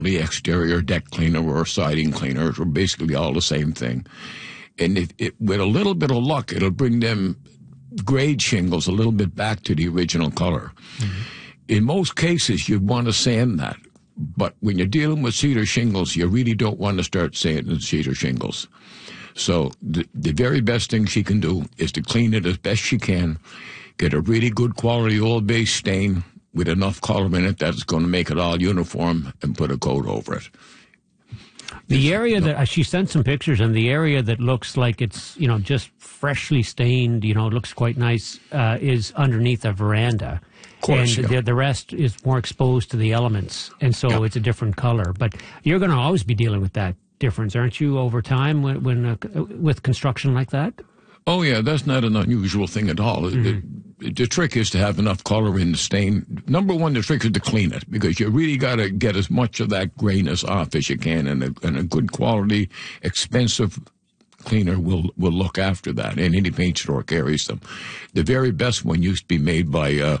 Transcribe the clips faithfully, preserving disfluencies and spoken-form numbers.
the exterior deck cleaner or siding cleaner are basically all the same thing. And if, it, with a little bit of luck, it'll bring them grade shingles a little bit back to the original color. Mm-hmm. In most cases, you'd want to sand that. But when you're dealing with cedar shingles, you really don't want to start sanding cedar shingles. So the, the very best thing she can do is to clean it as best she can, get a really good quality oil-based stain with enough color in it that's going to make it all uniform, and put a coat over it. The area that uh, she sent some pictures, and the area that looks like it's, you know, just freshly stained, you know, it looks quite nice, uh, is underneath a veranda. Of course, and yeah. the, the rest is more exposed to the elements, and so yeah. it's a different color. But you're going to always be dealing with that difference, aren't you, over time when, when uh, with construction like that? Oh, yeah, that's not an unusual thing at all. Mm-hmm. It, it, the trick is to have enough color in the stain. Number one, the trick is to clean it, because you really got to get as much of that grayness off as you can, and a, and a good quality, expensive cleaner will, will look after that, and any paint store carries them. The very best one used to be made by... Uh,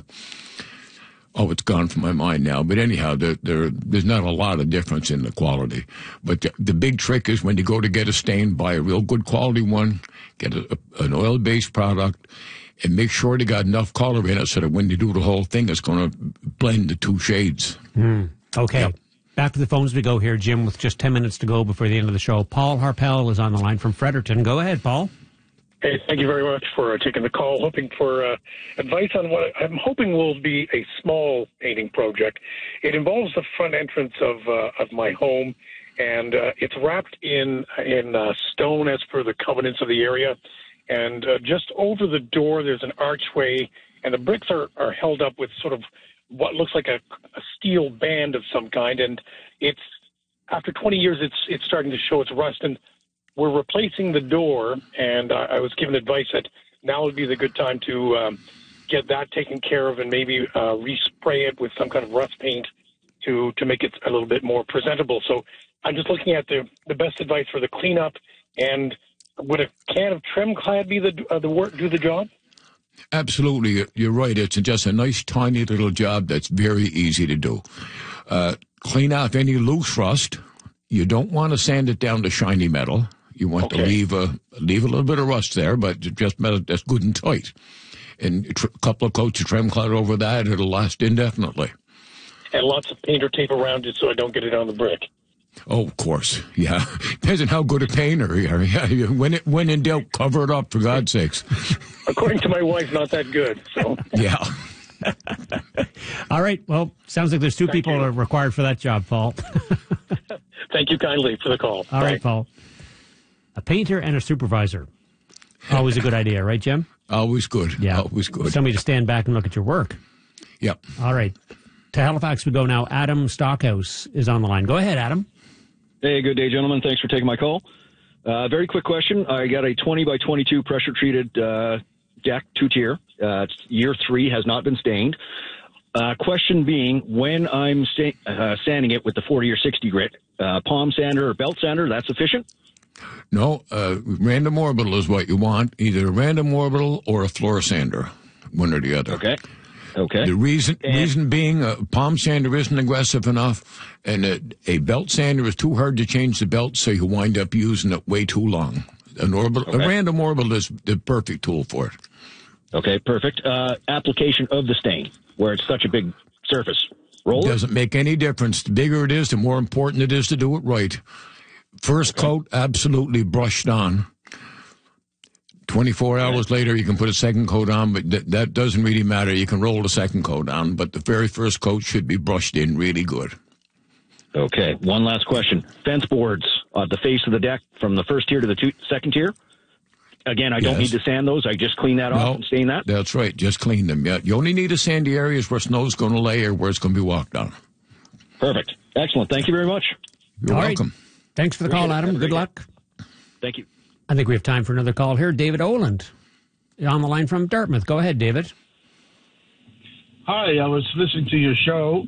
Oh, it's gone from my mind now. But anyhow, there, there, there's not a lot of difference in the quality. But the, the big trick is when you go to get a stain, buy a real good quality one, get a, a, an oil-based product, and make sure they got enough color in it so that when you do the whole thing, it's going to blend the two shades. Mm. Okay. Yep. Back to the phones we go here, Jim, with just ten minutes to go before the end of the show. Paul Harpel is on the line from Fredericton. Go ahead, Paul. Hey, thank you very much for uh, taking the call. Hoping for uh, advice on what I'm hoping will be a small painting project. It involves the front entrance of uh, of my home, and uh, it's wrapped in in uh, stone as per the covenants of the area. And uh, just over the door, there's an archway, and the bricks are, are held up with sort of what looks like a, a steel band of some kind. And it's after twenty years, it's it's starting to show its rust. And we're replacing the door, and uh, I was given advice that now would be the good time to um, get that taken care of and maybe uh, respray it with some kind of rust paint to to make it a little bit more presentable. So I'm just looking at the, the best advice for the cleanup. And would a can of trim clad be the uh, the work do the job? Absolutely, you're right. It's just a nice, tiny little job that's very easy to do. Uh, clean out any loose rust. You don't want to sand it down to shiny metal. You want okay. to leave a leave a little bit of rust there, but just metal that's good and tight. And a tr- couple of coats of trim cloth over that, it'll last indefinitely. And lots of paint or tape around it so I don't get it on the brick. Oh, of course, yeah. Depends on how good a painter you are. Yeah, when it when in doubt, cover it up for God's sakes. According to my wife, not that good. So yeah. All right. Well, sounds like there's two Thank people you. are required for that job, Paul. Thank you kindly for the call. All Bye. right, Paul. A painter and a supervisor. Always a good idea, right, Jim? Always good. Yeah. Always good. Somebody to stand back and look at your work. Yep. All right. To Halifax we go now. Adam Stockhouse is on the line. Go ahead, Adam. Hey, good day, gentlemen. Thanks for taking my call. Uh, very quick question. I got a twenty by twenty-two pressure-treated uh, deck, two-tier. Uh, it's year three, has not been stained. Uh, question being, when I'm sta- uh, sanding it with the forty or sixty grit, uh, palm sander or belt sander, that's sufficient? No, uh, random orbital is what you want, either a random orbital or a floor sander, one or the other. Okay. Okay. The reason and, reason being, a palm sander isn't aggressive enough, and a, a belt sander is too hard to change the belt, so you wind up using it way too long. An orbital, okay. A random orbital is the perfect tool for it. Okay, perfect. Uh, application of the stain, where it's such a big surface. Roller? Doesn't make any difference. The bigger it is, the more important it is to do it right. First okay. coat, absolutely brushed on. twenty-four hours right. later, you can put a second coat on, but th- that doesn't really matter. You can roll the second coat on, but the very first coat should be brushed in really good. Okay, one last question. Fence boards at the face of the deck from the first tier to the two, second tier. Again, I don't Yes. need to sand those. I just clean that No, off and stain that? That's right. Just clean them. Yeah, you only need to sand the areas where snow's going to lay or where it's going to be walked on. Perfect. Excellent. Thank you very much. You're All welcome. right. Thanks for the Appreciate call, it. Adam. Have a Good great luck. Thank you. I think we have time for another call here. David Oland on the line from Dartmouth. Go ahead, David. Hi, I was listening to your show.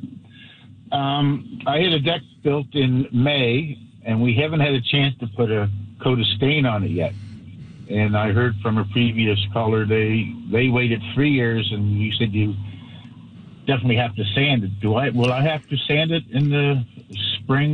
Um, I had a deck built in May, and we haven't had a chance to put a coat of stain on it yet. And I heard from a previous caller they they waited three years, and you said you definitely have to sand it. Do I? Will I have to sand it in the spring